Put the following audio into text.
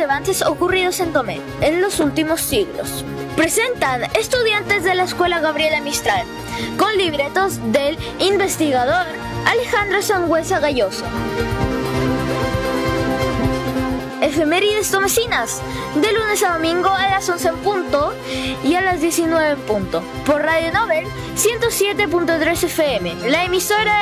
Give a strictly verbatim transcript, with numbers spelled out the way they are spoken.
relevantes ocurridos en Tomé en los últimos siglos. Presentan estudiantes de la Escuela Gabriela Mistral, con libretos del investigador Alejandro Sangüesa Galloso. Efemérides tomesinas, de lunes a domingo a las once en punto y a las diecinueve en punto, por Radio Nobel ciento siete punto tres F M, la emisora